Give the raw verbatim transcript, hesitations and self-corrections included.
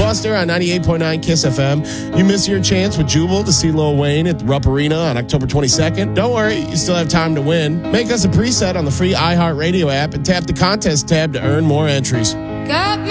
Buster on ninety-eight point nine Kiss F M. You miss your chance with Jubal to see Lil Wayne at the Rupp Arena on October twenty-second. Don't worry, you still have time to win. Make us a preset on the free iHeartRadio app and tap the contest tab to earn more entries. Got me